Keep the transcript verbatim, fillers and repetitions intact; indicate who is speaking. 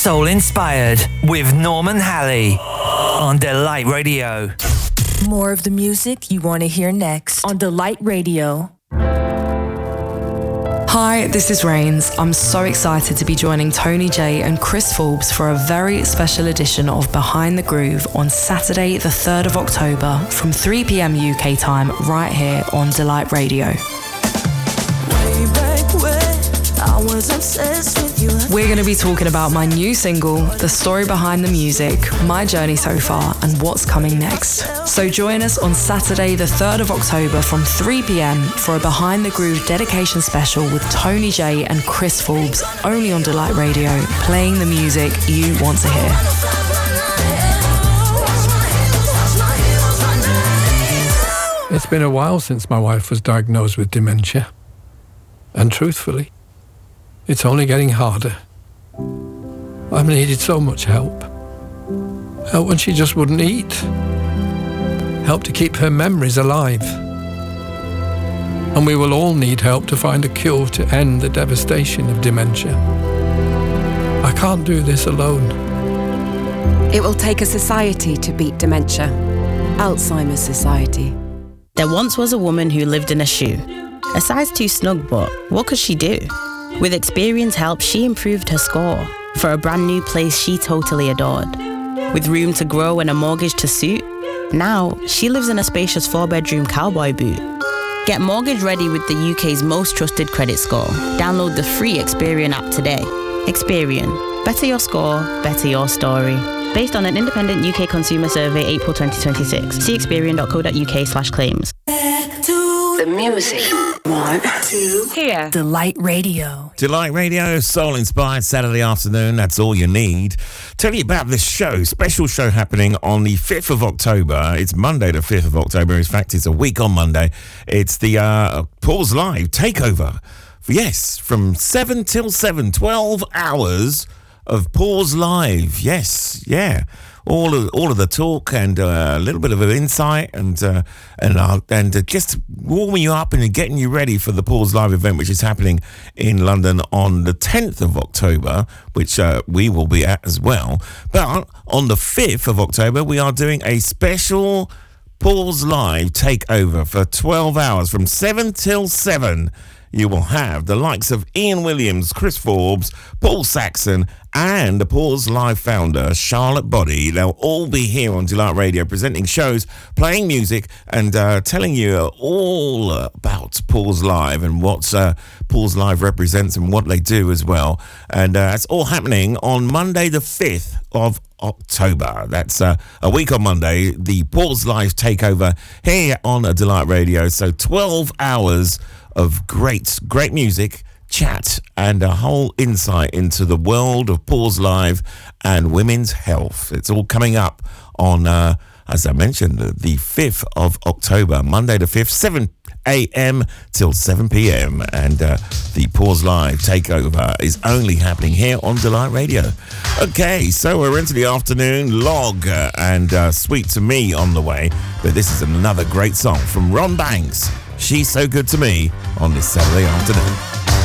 Speaker 1: Soul Inspired with Norman Halley on Delight Radio.
Speaker 2: More of the music you want to hear next on Delight Radio.
Speaker 3: Hi, this is Rains. I'm so excited to be joining Tony J and Chris Forbes for a very special edition of Behind the Groove on Saturday the third of October from three p.m. U K time right here on Delight Radio.
Speaker 2: Way back when I was obsessed with you.
Speaker 3: We're going to be talking about my new single, the story behind the music, my journey so far, and what's coming next. So join us on Saturday the third of October from three p.m. for a Behind the Groove dedication special with Tony J and Chris Forbes, only on Delight Radio, playing the music you want to hear.
Speaker 4: It's been a while since my wife was diagnosed with dementia. And truthfully, it's only getting harder. I've needed so much help. Help when she just wouldn't eat. Help to keep her memories alive. And we will all need help to find a cure to end the devastation of dementia. I can't do this alone.
Speaker 5: It will take a society to beat dementia. Alzheimer's Society.
Speaker 6: There once was a woman who lived in a shoe. A size too snug, but what could she do? With experience help, she improved her score for a brand new place she totally adored. With room to grow and a mortgage to suit, now she lives in a spacious four-bedroom cowboy boot. Get mortgage ready with the U K's most trusted credit score. Download the free Experian app today. Experian. Better your score, better your story. Based on an independent U K consumer survey, April twenty twenty-six. See experian.co.uk slash claims.
Speaker 2: Back to the music. One, two,
Speaker 5: Here.
Speaker 2: Delight Radio.
Speaker 7: Delight Radio, soul-inspired Saturday afternoon. That's all you need. Tell you about this show, special show happening on the fifth of October. It's Monday the fifth of October. In fact, it's a week on Monday. It's the uh, Paul's Live Takeover. Yes, from seven till seven, twelve hours of Paul's Live. Yes, yeah. All of all of the talk and uh, a little bit of an insight and uh, and uh, and uh, just warming you up and getting you ready for the Paul's Live event, which is happening in London on the tenth of October, which uh, we will be at as well. But on the fifth of October, we are doing a special Paul's Live takeover for twelve hours from seven till seven. You will have the likes of Ian Williams, Chris Forbes, Paul Saxon, and the Paul's Live founder, Charlotte Body. They'll all be here on Delight Radio presenting shows, playing music, and uh, telling you all about Paul's Live and what uh, Paul's Live represents and what they do as well. And uh, it's all happening on Monday the fifth of October. That's uh, a week on Monday, the Paul's Live takeover here on Delight Radio. So twelve hours of great, great music, chat, and a whole insight into the world of Paul's Live and women's health. It's all coming up on, uh, as I mentioned, the fifth of October, Monday the fifth, seven a.m. till seven p.m. And uh, the Paul's Live takeover is only happening here on Delight Radio. Okay, so we're into the afternoon log uh, and uh, Sweet to Me on the way. But this is another great song from Ron Banks. She's So Good to Me on this Saturday afternoon.